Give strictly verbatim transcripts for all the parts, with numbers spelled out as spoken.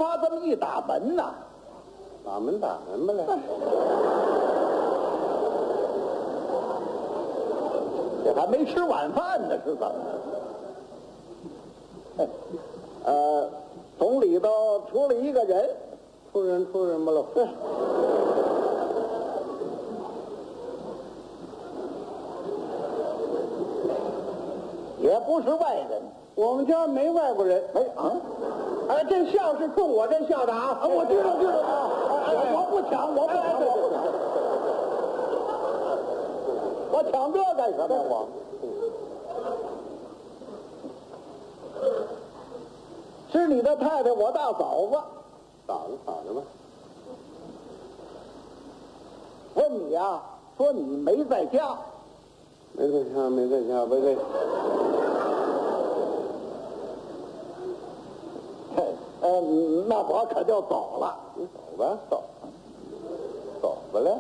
啪这么一打门呐， 打门打门吧来。 这还没吃晚饭呢，是怎么的？呃，从里头出了一个人， 出人出人吧喽。 也不是外人， 我们家没外国人。 没啊。 哎，这笑是冲我这笑的啊！ 啊，我知道，知道，知道。我我不抢，我不抢，我不抢。我抢这干什么？我。是你的太太，我大嫂子。 嫂子，嫂子吧。 问你呀，说你没在家。 没在家，没在家，没在。 呃，那我可就走了。 你走吧，走，走吧来。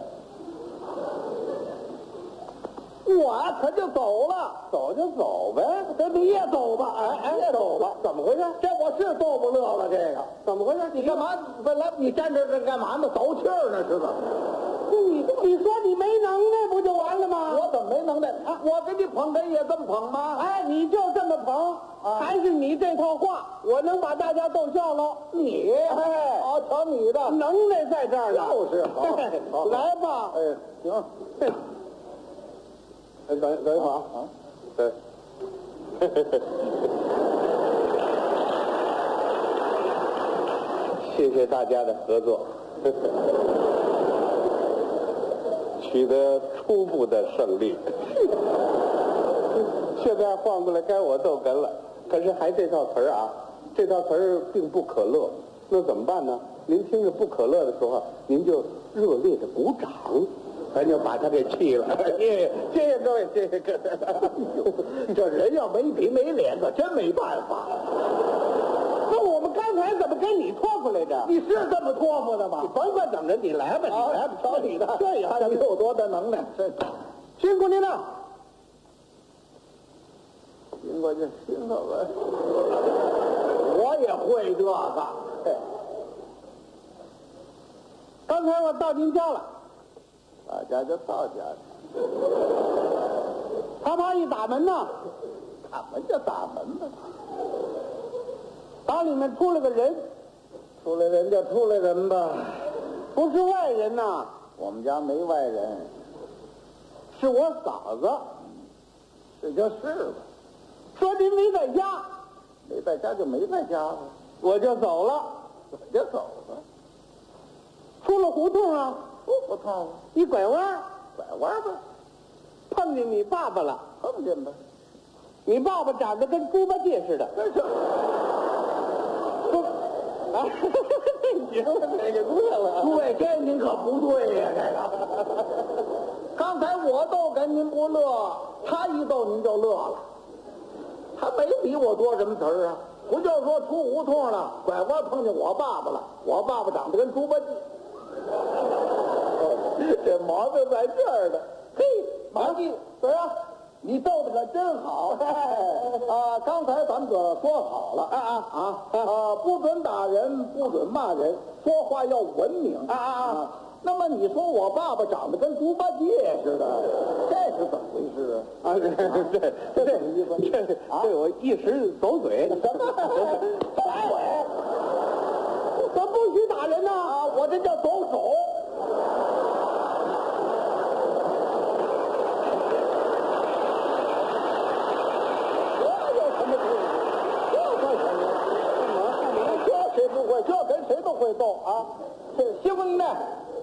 我可就走了， 走就走呗。 这你也走吧，哎哎，走吧。 怎么回事？ 这我是逗不乐了，这个怎么回事？ 你干嘛？本来你站这这干嘛呢？走气儿呢，是吧？ 你你说你没能耐不就完了吗？ 我怎么没能耐？啊，我给你捧哏也这么捧吗？ 哎，你就这么捧， 啊还是你这套话，我能把大家逗笑喽？ 你哎好，瞧你的能耐在这儿呢。 就是好好来吧。 哎，行， 哎，等等一会儿啊。 啊， 对。谢谢大家的合作，取得初步的胜利。现在换过来该我逗哏了，可是还这套词儿啊，这套词儿并不可乐，那怎么办呢？您听着不可乐的时候，您就热烈的鼓掌，咱就把他给气了。谢谢，谢谢各位，谢谢各位。 这人要没皮没脸，可真没办法。 那我们刚才怎么跟你托付来着？ 你是这么托付的吗？ 你甭管怎么着，你来吧，你来吧， 瞧你的， 这也看你有多大能耐。这辛苦您了。 辛苦就辛苦吧。我也会这个。 刚才我到您家了， 大家就到家了， 啪啪一打门呐， 打门就打门吧。 打里面出了个人， 出来人就出来人吧。 不是外人呐， 我们家没外人， 是我嫂子。 这就是吧。 说您没在家， 没在家就没在家了， 我就走了。 我就走了。 出了胡同啊， 不胡同， 一拐弯， 拐弯吧， 碰见你爸爸了。 碰见吧。 你爸爸长得跟猪八戒似的。 这是。 啊，行了，这个乐了。 诸位，这您可不对呀、这个。刚才我逗哏您不乐，他一逗您就乐了。他没比我多什么词儿啊，不就是说出胡同了，拐弯碰见我爸爸了，我爸爸长得跟猪八戒。这毛病在这儿呢。嘿，马季，对啊，你逗的可真好。啊，刚才咱们可说好了，啊啊啊啊，不准打人，不准骂人，说话要文明。 啊啊啊！ 那么你说我爸爸长得跟猪八戒似的，这是怎么回事啊？ 啊，这这这这这我一时走嘴。 什么？走嘴？ 咱不许打人呐！ 啊，我这叫走手。这有什么事？这算什么？这谁不会？这跟谁都会斗啊！这辛苦您了。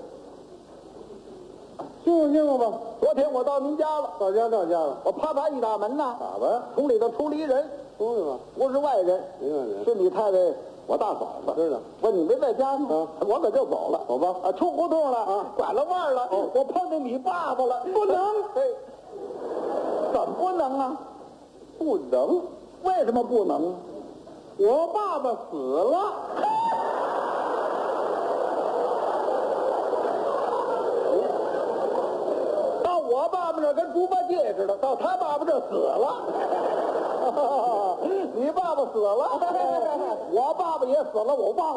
辛苦辛苦吧。 昨天我到您家了， 到家到家了。 我啪啪一打门呐， 打吧， 从里头出了一人， 出去吧。 不是外人， 没外人。 是你太太，我大嫂子。 知道。 问你没在家呢， 啊我可就走了。 走吧。 啊，出胡同了， 啊拐了弯了， 哦我碰见你爸爸了， 不能哎，怎么不能啊？ 不能， 为什么不能？ 我爸爸死了。 到我爸爸这儿跟猪八戒似的，到他爸爸这儿死了。你爸爸死了，我爸爸也死了，我忘了。